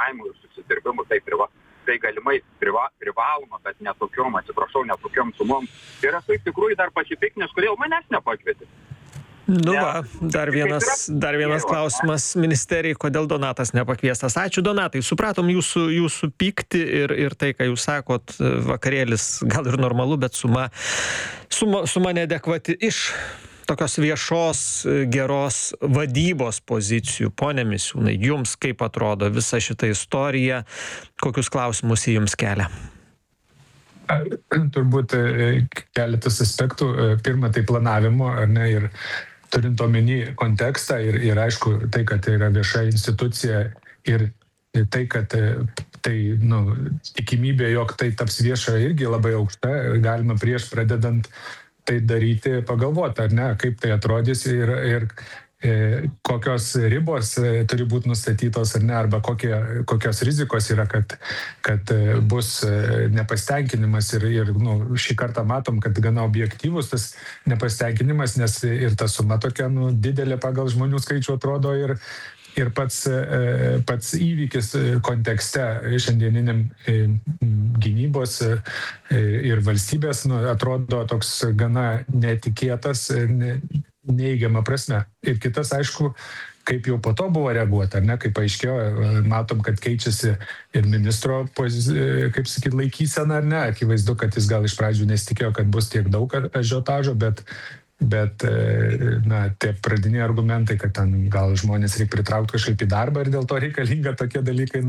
bendravimų ir susitirbimų, tai galimai privaloma, bet ne tokiom sumom. Ir esu iš tikrųjų dar pasipiknęs, kodėl manęs nepakvietė. Nu va, dar vienas klausimas ministerijai, kodėl Donatas nepakviestas. Ačiū, Donatai, supratom jūsų pyktį ir tai, ką jūs sakot, vakarėlis gal ir normalu, bet suma neadekvati iš tokios viešos, geros vadybos pozicijų. Pone Misiūnai, jums kaip atrodo visa šita istorija, kokius klausimus į jums kelia? Turbūt keletas aspektų. Pirma, tai planavimo, ar ne, ir turint omeny kontekstą ir aišku, tai, kad tai yra vieša institucija ir tai, kad tai, tikimybė, jog tai taps vieša irgi labai aukšta, galima prieš pradedant tai daryti, pagalvoti, ar ne, kaip tai atrodys ir kokios ribos turi būti nustatytos ar ne, arba kokios rizikos yra, kad bus nepasitenkinimas ir šį kartą matom, kad gana objektyvus tas nepasitenkinimas, nes ir ta suma tokia didelė pagal žmonių skaičių atrodo ir pats įvykis kontekste šiandieniniam gynybos ir valstybės atrodo toks gana netikėtas, neįgiama prasme. Ir kitas, aišku, kaip jau po to buvo reaguota, ar ne, kaip aiškėjo, matom, kad keičiasi ir ministro, kaip sakyt, laikysena, ar ne, akivaizdu, kad jis gal iš pradžių nesitikėjo, kad bus tiek daug ažiotažo, bet tie pradiniai argumentai, kad ten gal žmonės reikia pritraukti kažkaip į darbą ir dėl to reikalinga tokie dalykai,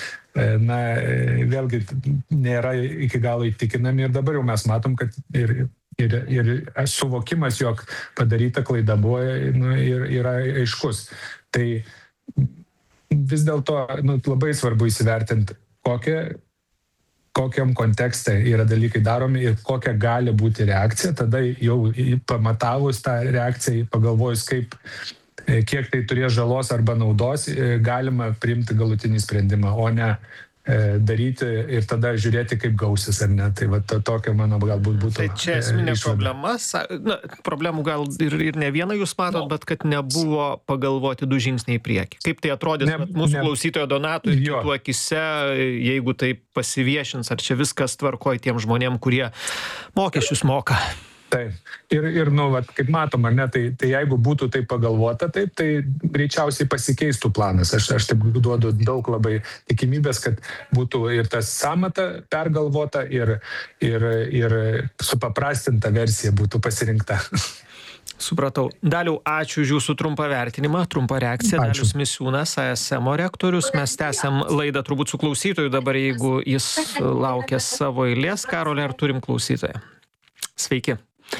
vėlgi nėra iki galo įtikinami ir dabar jau mes matom, kad ir suvokimas, jog padaryta klaida buvo, yra aiškus. Tai vis dėlto labai svarbu įsivertinti, kokiam kontekste yra dalykai daromi ir kokia gali būti reakcija. Tada jau pamatavus tą reakciją, pagalvojus, kiek tai turės žalos arba naudos, galima priimti galutinį sprendimą, o ne daryti ir tada žiūrėti, kaip gausis, ar ne. Tai va tokia, mano, galbūt būtų. Tai čia esminė problema. Problemų gal ir ne vieną jūs matot, bet kad nebuvo pagalvoti 2 žingsniai į priekį. Kaip tai atrodys mūsų klausytojo Donato ir kitų akise, jeigu tai pasiviešins, ar čia viskas tvarkoj tiem žmonėm, kurie mokesčius moka? Taip. Ir kaip matom, ar ne, tai jeigu būtų taip pagalvota, tai greičiausiai pasikeistų planas. Aš taip duodu daug labai tikimybės, kad būtų ir tas sąmata pergalvota ir supaprastinta versija būtų pasirinkta. Supratau. Daliau, ačiū už jūsų trumpą vertinimą, trumpą reakciją. Ačiū. Dalius Misiūnas, ASM-o rektorius. Mes tęsiam laidą turbūt su klausytoju dabar, jeigu jis laukia savo eilės. Karolė, ar turim klausytoją? Sveiki.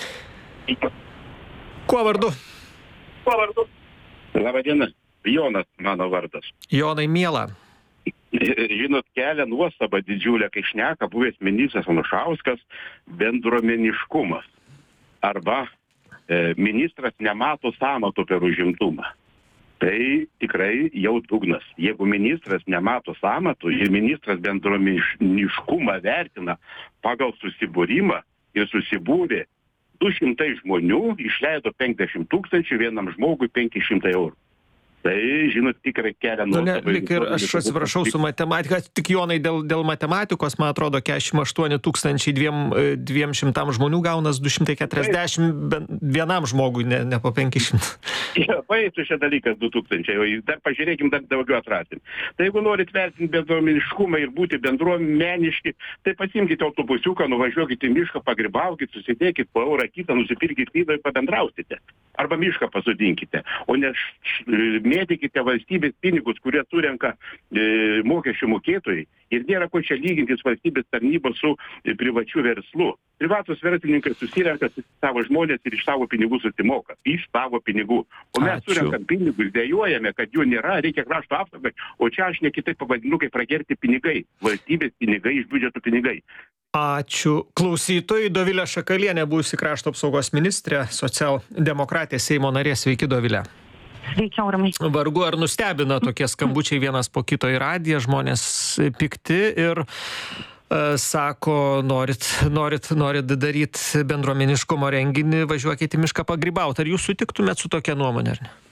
Kuo vardu? Labadiena, Jonas mano vardas. Jonai, miela. Žinot, kelia nuostabą didžiulę, kai šneka buvęs ministras Anušauskas, bendruomeniškumas. Arba ministras nemato sąmatų per užimtumą. Tai tikrai jau dugnas. Jeigu ministras nemato sąmatų ir ministras bendruomeniškumą vertina pagal susibūrimą ir susibūrė 200 žmonių, išleido 50 000, vienam žmogui 500 eurų. Tai, žinot, tikrai kelia nuostabą. Lyg ir aš atsiprašau su matematika, tik Jonai dėl matematikos, man atrodo, 48 200 žmonių gaunas 240 vienam žmogui, ne po 500. Paėtų šia dalykas 2000, o dar pažiūrėkim, dar daugiau atrasim. Tai jeigu norit vertinti bendruomeniškumą ir būti bendruomeniški, tai pasimkite autobusiuką, nuvažiuokite į mišką, pagrybaukit, susidėkit po eurą kitą, nusipirkit vydą ir pabendrausite. Arba mišką pasodinkite, o ne mėtykite valstybės pinigus, kurie surenka mokesčių mokėtojai. Ir nėra ko čia lygintis valstybės tarnybos su privačiu verslu. Privatus verslininkai susirenka savo žmonės ir iš savo pinigų susimoka. Iš savo pinigų. O mes surenkam pinigus, dėjojame, kad jų nėra, reikia krašto apsaugai. O čia aš ne kitaip pavadinu, kaip pragerti pinigai. Valstybės pinigai iš biudžeto pinigai. Ačiū klausytojui. Dovilė Šakalienė, buvusi krašto apsaugos ministrė, socialdemokratė, Seimo narė. Sveiki, Dovilė. Sveiki, Aurimai. Vargu ar nustebina tokie skambučiai vienas po kito į radiją, žmonės pikti ir sako, norit daryti bendruomeniškumo renginį, važiuokit į mišką pagrybauti. Ar jūs sutiktumėt su tokia nuomonė, ar ne?